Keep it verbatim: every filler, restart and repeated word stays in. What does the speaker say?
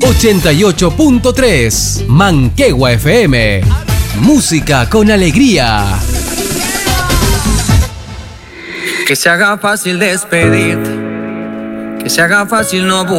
ochenta y ocho punto tres. Manquehue F M. Música con alegría. Que se haga fácil despedirte, que se haga fácil no